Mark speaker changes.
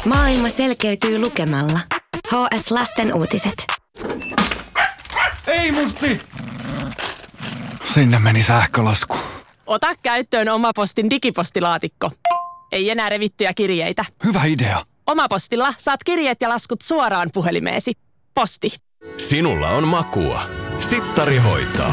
Speaker 1: Maailma selkeytyy lukemalla. HS Lasten uutiset.
Speaker 2: Ei musti! Sinne meni sähkölasku.
Speaker 3: Ota käyttöön Omapostin digipostilaatikko. Ei enää revittyjä kirjeitä.
Speaker 2: Hyvä idea.
Speaker 3: Omapostilla saat kirjeet ja laskut suoraan puhelimeesi. Posti.
Speaker 4: Sinulla on makua. Sittari hoitaa.